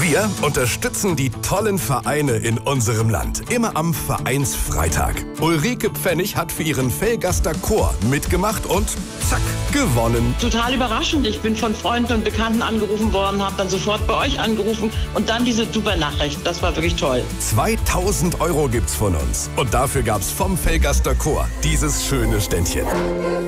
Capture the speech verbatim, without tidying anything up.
Wir unterstützen die tollen Vereine in unserem Land. Immer am Vereinsfreitag. Ulrike Pfennig hat für ihren Velgaster Chor mitgemacht und zack, gewonnen. Total überraschend. Ich bin von Freunden und Bekannten angerufen worden, habe dann sofort bei euch angerufen und dann diese super Nachricht. Das war wirklich toll. zweitausend Euro gibt's von uns. Und dafür gab's vom Velgaster Chor dieses schöne Ständchen.